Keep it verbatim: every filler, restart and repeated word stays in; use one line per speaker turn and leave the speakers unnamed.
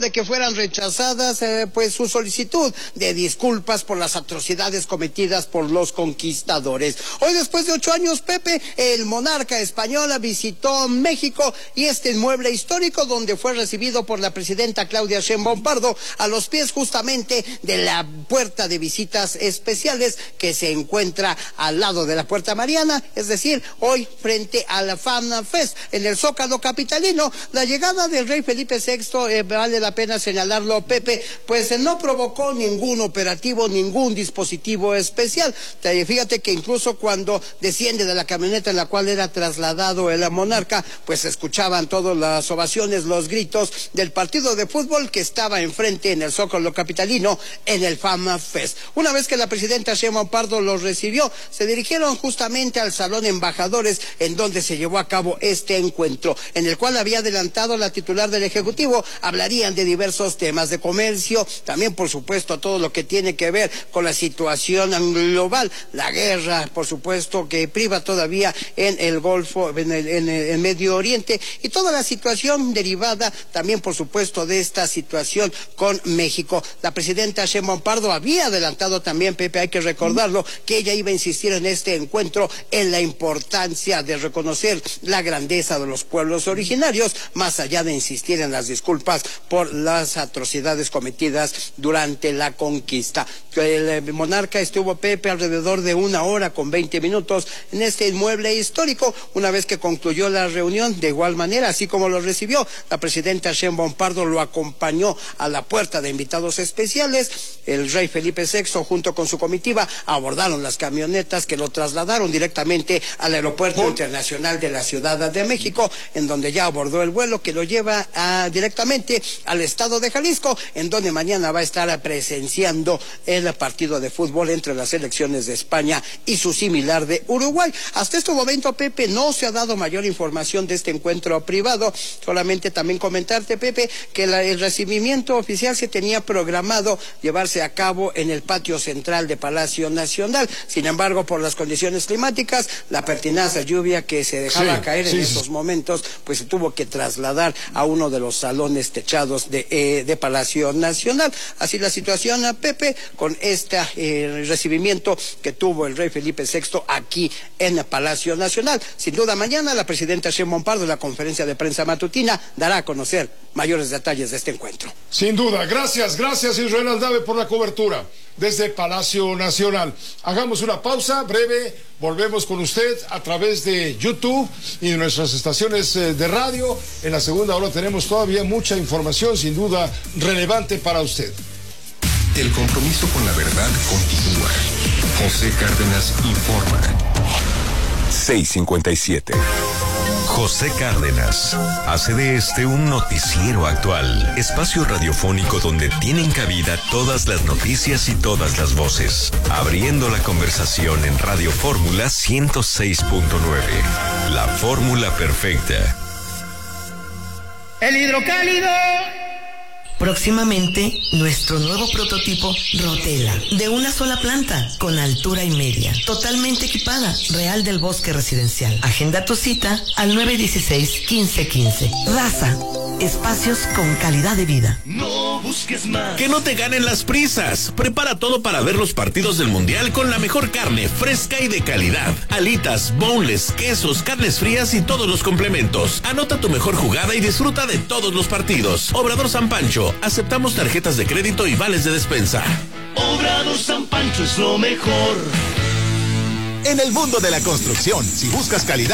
de que fueran rechazadas eh, pues su solicitud de disculpas por las atrocidades cometidas por los conquistadores. Hoy, después de ocho años, Pepe, el monarca español visitó México y este inmueble histórico, donde fue recibido por la presidenta Claudia Sheinbaum Pardo a los pies justamente de la puerta de visitas especiales que se encuentra al lado de la Puerta Mariana, es decir, hoy frente a la Fan Fest en el Zócalo capitalino. La llegada del rey Felipe sexto, eh, vale la pena señalarlo, Pepe, pues eh, no provocó ningún operativo, ningún dispositivo especial. Fíjate que incluso cuando desciende de la camioneta en la cual era trasladado el monarca, pues se escuchaban todas las ovaciones, los gritos del partido de fútbol que estaba enfrente en el Zócalo capitalino en el Fan Fest. Una vez que la presidenta Sheinbaum Pardo los recibió, se dirigieron justamente al Salón Embajadores, en donde se llevó a cabo este encuentro, en el cual había adelantado la titular del Ejecutivo. Hablarían de diversos temas de comercio, también por supuesto todo lo que tiene que ver con la situación global, la guerra, por supuesto, que priva todavía en el Golfo, en el, en el en Medio Oriente, y toda la situación derivada también, por supuesto, de esta situación con México. La presidenta Sheinbaum Pardo había adelantado también, Pepe, hay que recordarlo, que ella iba a insistir en este encuentro en la importancia de reconocer la grandeza de los pueblos originarios, más allá de insistir en las disculpas por las atrocidades cometidas durante la conquista. El monarca estuvo, Pepe, alrededor de una hora con veinte minutos en este inmueble histórico. Una vez que concluyó la reunión, de igual manera, así como lo recibió, la presidenta Sheinbaum Pardo lo acompañó a la puerta de invitados especiales. El rey Felipe sexto, junto con su comitiva, abordaron las camionetas que lo trasladaron directamente al Aeropuerto ¿Por? Internacional de la Ciudad de México, en donde ya abordó el vuelo que lo lleva a, directamente al estado de Jalisco, en donde mañana va a estar presenciando el partido de fútbol entre las selecciones de España y su similar de Uruguay. Hasta este momento, Pepe, no se ha dado mayor información de este encuentro privado. Solamente también comentarte, Pepe, que la, el recibimiento oficial se tenía programado llevarse a cabo en el patio central de Palacio Nacional. Sin embargo, por las condiciones climáticas, la pertinaz lluvia que se dejaba sí, caer sí, en esos sí. momentos, pues se tuvo que trasladar a uno de los salones techados de, eh, de Palacio Nacional. Así la situación, a Pepe, con este eh, recibimiento que tuvo el rey Felipe sexto aquí en el Palacio Nacional. Sin duda, mañana la presidenta Sheinbaum Pardo, en la conferencia de prensa matutina, dará a conocer mayores detalles de este encuentro.
Sin duda. Gracias, gracias Israel Aldave por la cobertura desde Palacio Nacional. Hagamos una pausa breve, volvemos con usted a través de YouTube y de nuestras estaciones de radio. En la segunda hora tenemos todavía mucha información, sin duda relevante para usted.
El compromiso con la verdad continúa. José Cárdenas informa. seis cincuenta y siete. José Cárdenas hace de este un noticiero actual, espacio radiofónico donde tienen cabida todas las noticias y todas las voces, abriendo la conversación en Radio Fórmula ciento seis punto nueve. La fórmula perfecta.
El hidrocálido.
Próximamente, nuestro nuevo prototipo Rotela, de una sola planta, con altura y media, totalmente equipada, Real del Bosque Residencial. Agenda tu cita al nueve dieciséis, quince quince. Raza, espacios con calidad de vida.
No busques más.
Que no te ganen las prisas. Prepara todo para ver los partidos del Mundial con la mejor carne, fresca y de calidad. Alitas, boneless, quesos, carnes frías y todos los complementos. Anota tu mejor jugada y disfruta de todos los partidos. Obrador San Pancho. Aceptamos tarjetas de crédito y vales de despensa.
Obrador San Pancho es lo mejor.
En el mundo de la construcción, si buscas calidad